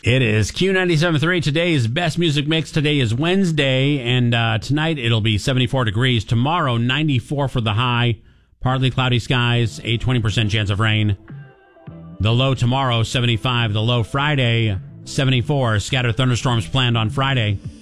It is Q97.3. Today's best music mix. Today is Wednesday, and tonight it'll be 74 degrees. Tomorrow, 94 for the high. Partly cloudy skies, a 20% chance of rain. The low tomorrow, 75. The low Friday, 74. Scattered thunderstorms planned on Friday.